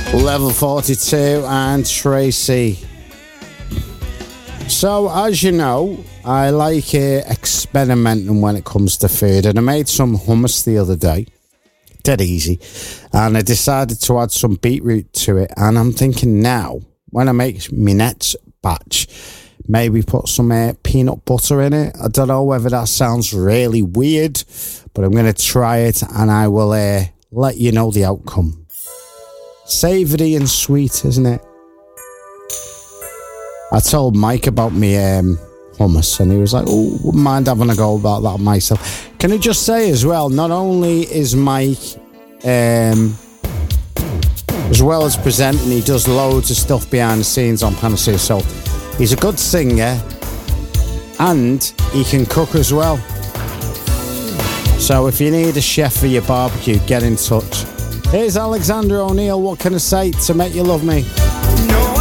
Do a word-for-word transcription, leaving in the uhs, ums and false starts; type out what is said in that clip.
Level forty-two and Tracy. So, as you know, I like uh, experimenting when it comes to food, and I made some hummus the other day. Dead easy. And I decided to add some beetroot to it, and I'm thinking now, when I make my next batch, maybe put some uh, peanut butter in it. I don't know whether that sounds really weird, but I'm going to try it, and I will uh, let you know the outcome. Savoury and sweet, isn't it? I told Mike about me um, hummus, and he was like, oh, wouldn't mind having a go about that myself. Can I just say as well, not only is Mike, um, as well as presenting, he does loads of stuff behind the scenes on Panacea. So he's a good singer, and he can cook as well. So if you need a chef for your barbecue, get in touch. Here's Alexander O'Neill, What Can I Say to Make You Love Me?